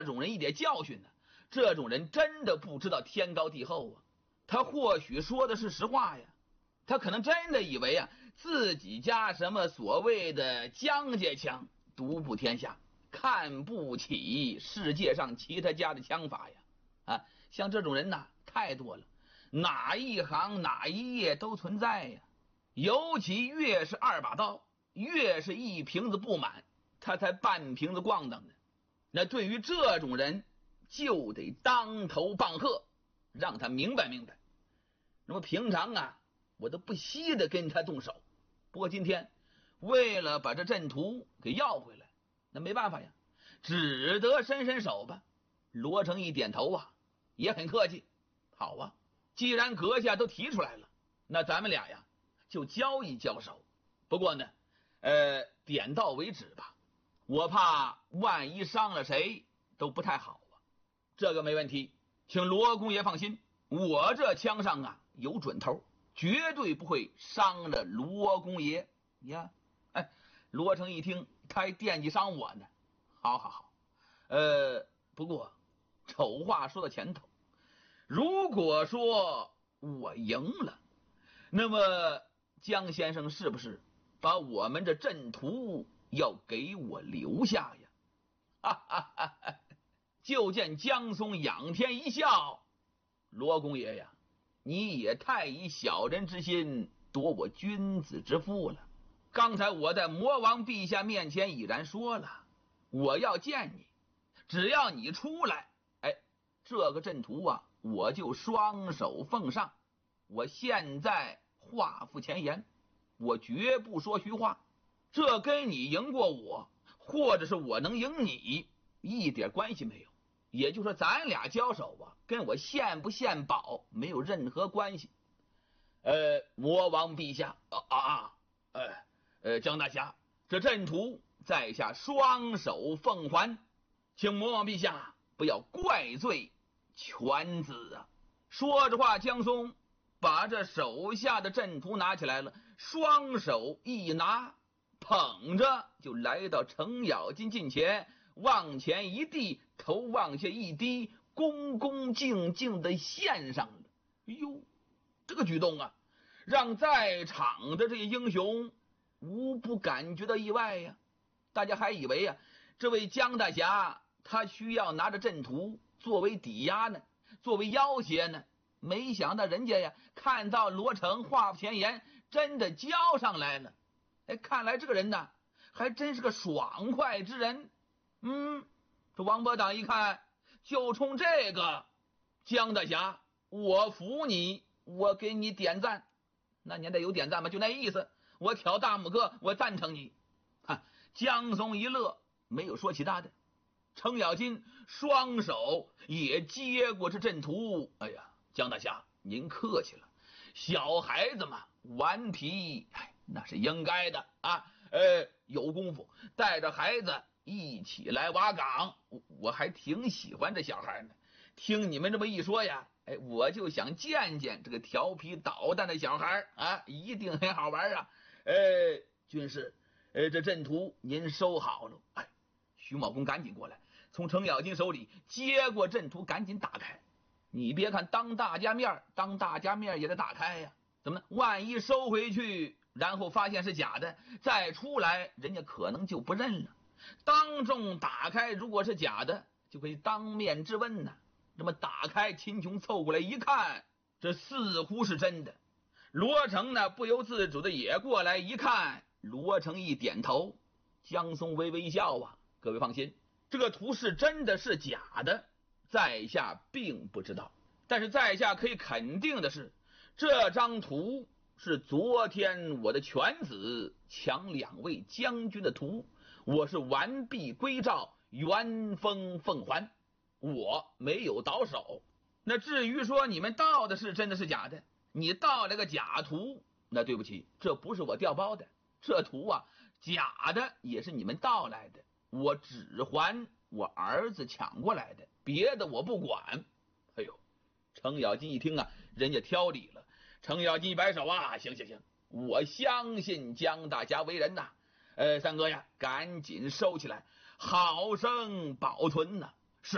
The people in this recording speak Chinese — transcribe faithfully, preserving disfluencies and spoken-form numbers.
种人一点教训呢？这种人真的不知道天高地厚啊！他或许说的是实话呀，他可能真的以为啊，自己家什么所谓的江家枪独步天下，看不起世界上其他家的枪法呀！啊，像这种人呐，太多了，哪一行哪一业都存在呀。尤其越是二把刀，越是一瓶子不满，他才半瓶子咣当呢。那对于这种人，就得当头棒喝，让他明白明白。那么平常啊，我都不惜的跟他动手。不过今天为了把这阵图给要回来，那没办法呀，只得伸伸手吧。罗成一点头啊，也很客气。好啊，既然阁下都提出来了，那咱们俩呀就交一交手。不过呢，呃，点到为止吧。我怕万一伤了谁都不太好啊。这个没问题，请罗公爷放心，我这枪上啊有准头，绝对不会伤了罗公爷呀。哎，罗成一听，他还惦记伤我呢。好好好，呃，不过丑话说到前头，如果说我赢了，那么江先生是不是把我们这阵图要给我留下呀？哈哈哈哈！就见江松仰天一笑，罗公爷呀，你也太以小人之心夺我君子之腹了。刚才我在魔王陛下面前已然说了，我要见你，只要你出来，哎，这个阵图啊，我就双手奉上。我现在话付前言，我绝不说虚话。这跟你赢过我，或者是我能赢你，一点关系没有。也就是说，咱俩交手啊，跟我献不献宝没有任何关系。呃，魔王陛下啊啊，呃呃，江大侠，这阵图在下双手奉还，请魔王陛下不要怪罪犬子啊！说着话，江松把这手下的阵图拿起来了，双手一拿，捧着就来到程咬金近前，往前一递，头往下一低，恭恭敬敬的献上了。哎呦，这个举动啊，让在场的这些英雄无不感觉到意外呀。大家还以为啊，这位江大侠他需要拿着阵图作为抵押呢，作为要挟呢。没想到人家呀，看到罗成话不前言，真的交上来了。哎，看来这个人呢，还真是个爽快之人。嗯，这王伯党一看，就冲这个，江大侠，我服你，我给你点赞。那你得有点赞吗？就那意思，我挑大拇哥，我赞成你。哈，江松一乐，没有说其他的。程咬金双手也接过这阵图。哎呀，江大侠您客气了，小孩子嘛，顽皮，哎，那是应该的啊。呃，有功夫带着孩子一起来瓦岗，我我还挺喜欢这小孩呢。听你们这么一说呀，哎，我就想见见这个调皮捣蛋的小孩啊，一定很好玩啊。呃，军师，呃，这阵图您收好了。哎，徐茂公赶紧过来，从程咬金手里接过阵图，赶紧打开。你别看当大家面，当大家面也得打开呀。怎么呢？万一收回去，然后发现是假的，再出来，人家可能就不认了。当众打开，如果是假的，就可以当面质问呢。那么打开，秦琼凑过来一看，这似乎是真的。罗成呢，不由自主的也过来一看，罗成一点头，江松微微一笑啊，各位放心，这个图是真的是假的，在下并不知道。但是在下可以肯定的是，这张图是昨天我的犬子抢两位将军的图，我是完璧归赵，原封奉还，我没有倒手。那至于说你们盗的是真的是假的，你盗了个假图，那对不起，这不是我调包的，这图啊假的也是你们盗来的，我只还我儿子抢过来的，别的我不管。哎呦，程咬金一听啊，人家挑理了。程咬金一摆手啊，行行行，我相信江大侠为人呐，呃，三哥呀，赶紧收起来，好生保存呐。